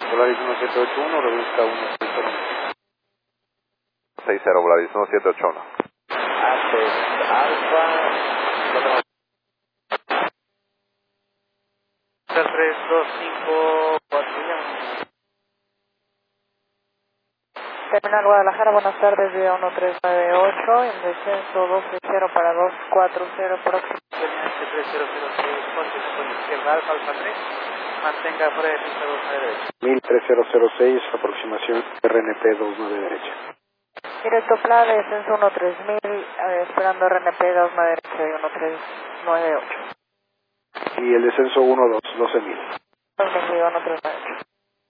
Volaris 1781, reduzca 160. 60, Volaris 1781. Haces Alfa. 3254, Terminal Guadalajara, buenas tardes, vía 1398, en descenso 260 para 240 próximo. Terminante 3006, continúa con izquierda Alfa, Alfa 3, mantenga fuera de pista 29 derecha. 13006, aproximación RNP 29 derecha. Directo PLA, descenso 13000, esperando RNP 29 derecha y 1398. Y el descenso 12, 12000. 2000 y 1398.